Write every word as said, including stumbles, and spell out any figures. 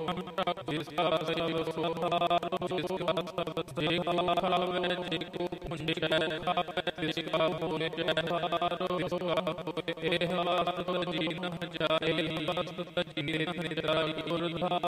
ਜਿਸਕਾ ਸਯੋ ਸੁਹਾਰੋ ਜਿਸਕਾ ਸਬਦ ਜੇ ਕੋ ਖਾਵੇ ਜੇ ਕੋ ਪੁੰਜੈ ਖਾਵੇ ਜਿਸਕਾ ਹੋਏ ਹਾਰੋ ਜਿਸਕਾ ਹੋਏ ਹਾਰ ਤੋ ਜੀ ਨ ਜਾਏ ਤਤ ਜੀ ਨਿਤਰਾ ਗੁਰਧਾਰੋ